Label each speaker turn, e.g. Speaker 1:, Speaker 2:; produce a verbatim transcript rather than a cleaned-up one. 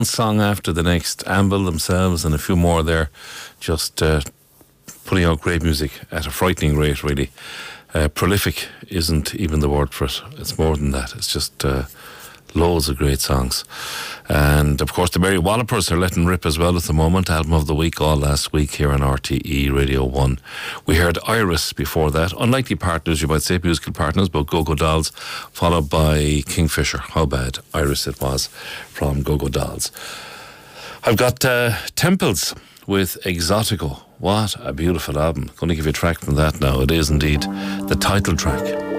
Speaker 1: song after the next. Amble themselves and a few more there, just uh, putting out great music at a frightening rate, really. Uh, prolific isn't even the word for it. It's more than that. It's just uh, loads of great songs. And of course the Mary Wallopers are letting rip as well at the moment. Album of the week all last week here on R T E Radio one. We heard Iris before that. Unlikely partners, you might say, musical partners, but Go-Go Dolls, followed by Kingfisher. How bad Iris it was from Go-Go Dolls. I've got uh, Temples with Exotico. What a beautiful album. Going to give you a track from that now. It is indeed the title track.